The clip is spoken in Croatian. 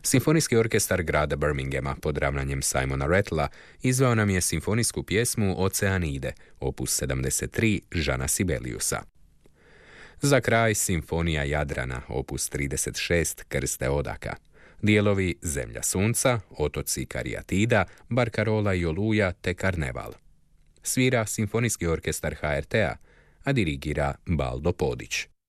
Simfonijski orkestar grada Birminghama pod ravnanjem Simona Rattla izveo nam je simfonijsku pjesmu Oceanide, opus 73 Žana Sibeliusa. Za kraj Simfonija Jadrana, opus 36 Krste Odaka. Dijelovi Zemlja sunca, otoci Karijatida, Barkarola i Oluja te Karneval. Svira Simfonijski orkestar HRT-a, a dirigira Baldo Podić.